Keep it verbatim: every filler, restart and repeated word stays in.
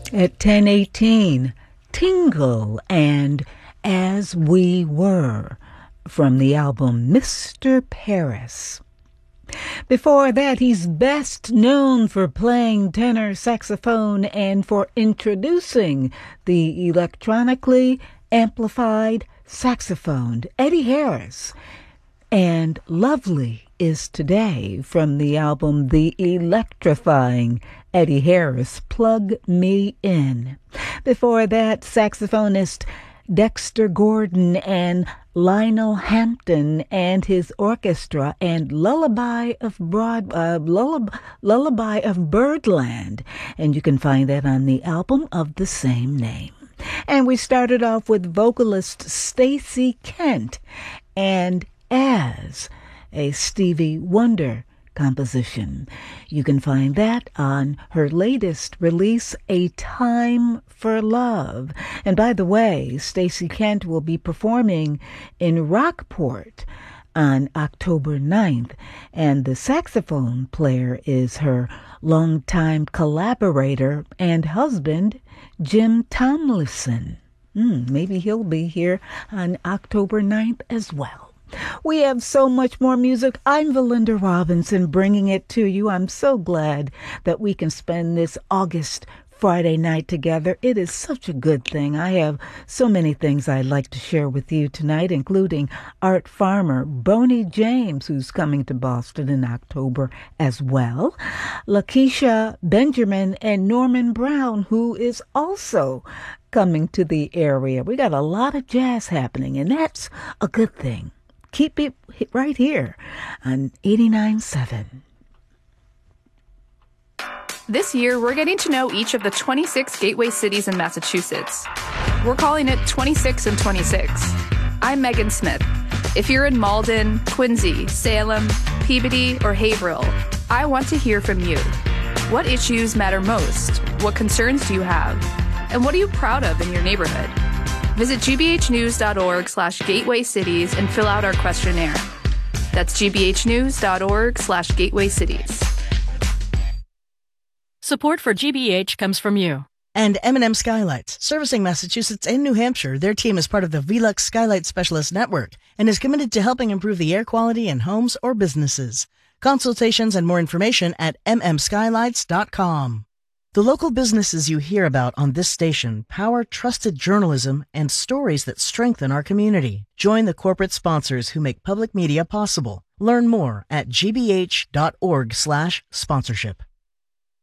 At ten eighteen, Tingle and As We Were from the album Mister Paris. Before that, he's best known for playing tenor saxophone and for introducing the electronically amplified saxophone, Eddie Harris. And Lovely is Today from the album The Electrifying Eddie Harris, Plug Me In. Before that, saxophonist Dexter Gordon and Lionel Hampton and his orchestra and Lullaby of Broad uh, Lullaby, Lullaby of Birdland, and you can find that on the album of the same name. And we started off with vocalist Stacey Kent and As, a Stevie Wonder composition. You can find that on her latest release, A Time for Love. And by the way, Stacey Kent will be performing in Rockport on October ninth, and the saxophone player is her longtime collaborator and husband, Jim Tomlinson. Mm, maybe he'll be here on October ninth as well. We have so much more music. I'm Valinda Robinson bringing it to you. I'm so glad that we can spend this August Friday night together. It is such a good thing. I have so many things I'd like to share with you tonight, including Art Farmer, Boney James, who's coming to Boston in October as well, Lakeisha Benjamin, and Norman Brown, who is also coming to the area. We got a lot of jazz happening, and that's a good thing. Keep it right here on eighty-nine point seven. This year, we're getting to know each of the twenty-six gateway cities in Massachusetts. We're calling it twenty-six and twenty-six. I'm Megan Smith. If you're in Malden, Quincy, Salem, Peabody, or Haverhill, I want to hear from you. What issues matter most? What concerns do you have? And what are you proud of in your neighborhood? Visit gbhnews.org slash gateway cities and fill out our questionnaire. That's gbhnews.org slash gateway cities. Support for G B H comes from you. And M and M Skylights, servicing Massachusetts and New Hampshire. Their team is part of the Velux Skylight Specialist Network and is committed to helping improve the air quality in homes or businesses. Consultations and more information at m m skylights dot com. The local businesses you hear about on this station power trusted journalism and stories that strengthen our community. Join the corporate sponsors who make public media possible. Learn more at gbh.org slash sponsorship.